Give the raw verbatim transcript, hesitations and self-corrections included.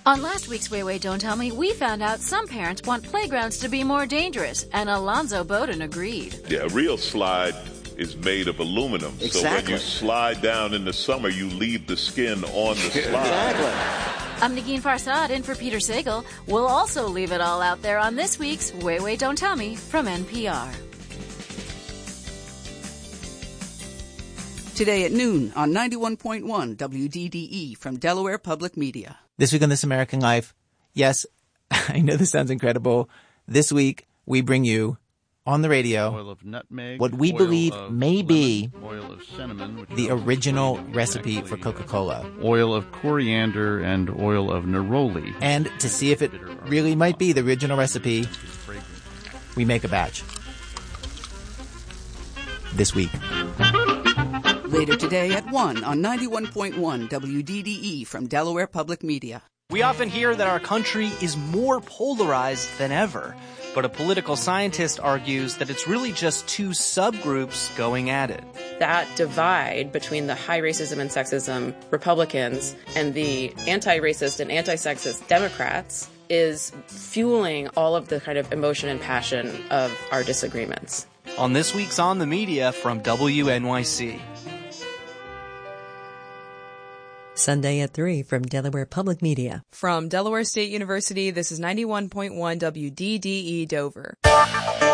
On last week's Way Way Don't Tell Me, we found out some parents want playgrounds to be more dangerous, and Alonzo Bowden agreed. Yeah, a real slide is made of aluminum. Exactly. So when you slide down in the summer, you leave the skin on the slide. Exactly. I'm Negin Farsad, in for Peter Sagal. We'll also leave it all out there on this week's Way Way Don't Tell Me from N P R. Today at noon on ninety-one point one W D D E from Delaware Public Media. This week on This American Life, yes, I know this sounds incredible. This week, we bring you on the radio oil of nutmeg, what we oil believe of may be lemon, oil of cinnamon, which the is original exactly recipe for Coca-Cola. Oil of coriander and oil of neroli. And to see if it really might be the original recipe, we make a batch. This week. Later today at one on ninety-one point one W D D E from Delaware Public Media. We often hear that our country is more polarized than ever, but a political scientist argues that it's really just two subgroups going at it. That divide between the high racism and sexism Republicans and the anti-racist and anti-sexist Democrats is fueling all of the kind of emotion and passion of our disagreements. On this week's On the Media from W N Y C. Sunday at three from Delaware Public Media. From Delaware State University, this is ninety-one point one W D D E Dover.